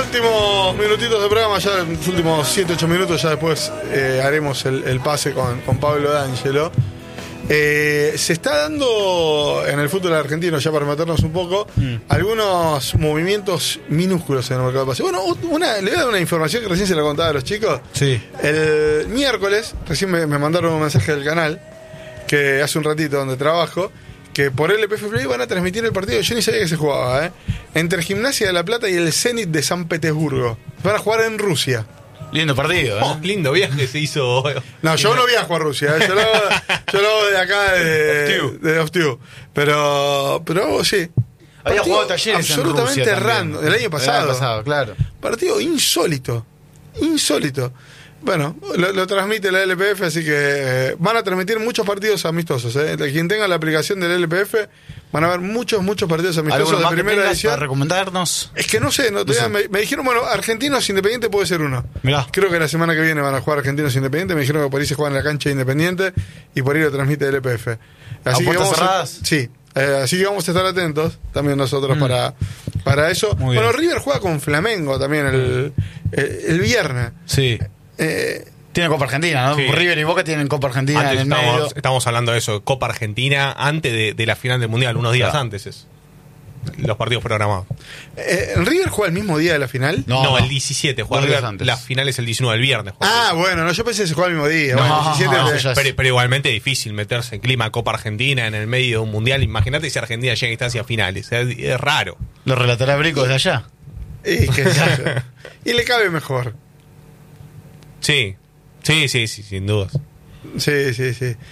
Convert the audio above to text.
últimos minutitos de programa, ya en los últimos 7-8 minutos, ya después haremos el pase con Pablo D'Angelo. Se está dando en el fútbol argentino, ya para meternos un poco, algunos movimientos minúsculos en el mercado de pases. Bueno, le voy a dar una información que recién se la contaba a los chicos. Sí. El miércoles, recién me mandaron un mensaje del canal, que hace un ratito donde trabajo, que por LPF Play van a transmitir el partido, yo ni sabía que se jugaba, entre Gimnasia de La Plata y el Zenit de San Petersburgo. Van a jugar en Rusia. Lindo partido, ¿eh? Lindo viaje se hizo. No, yo no viajo a Rusia, yo lo hago de acá de Ostiu. Pero sí. Había Partido jugado Talleres absolutamente en Rusia random, el año pasado. Claro. Partido insólito. Bueno, lo transmite la LPF, así que van a transmitir muchos partidos amistosos. Quien tenga la aplicación del LPF, van a ver muchos partidos amistosos de primera edición. ¿Para recomendarnos? Es que no sé, no sé. Me dijeron, bueno, Argentinos Independiente puede ser uno. Mirá. Creo que la semana que viene van a jugar Argentinos Independiente. Me dijeron que por ahí se juegan en la cancha Independiente y por ahí lo transmite el LPF. Así ¿A puertas cerradas? Sí. Así que vamos a estar atentos también nosotros para eso. Muy Bueno, bien. River juega con Flamengo también el viernes. Sí. Tiene Copa Argentina, ¿no? Sí. River y Boca tienen Copa Argentina Antes en el medio. estamos hablando de eso, Copa Argentina, antes de la final del Mundial, unos días antes es. Los partidos programados. ¿River juega el mismo día de la final? No, el 17, juega Dos días River, antes. la final es el 19, el viernes. juega. Ah, bueno, yo pensé que se juega el mismo día. No, Bueno, el 17 no, de- ya es- Pero igualmente es difícil meterse en clima Copa Argentina en el medio de un Mundial. Imagínate si Argentina llega a instancias finales. Es raro. Lo relatará Brico desde allá. y qué sé yo. Y le cabe mejor. Sí, sin dudas. Sí.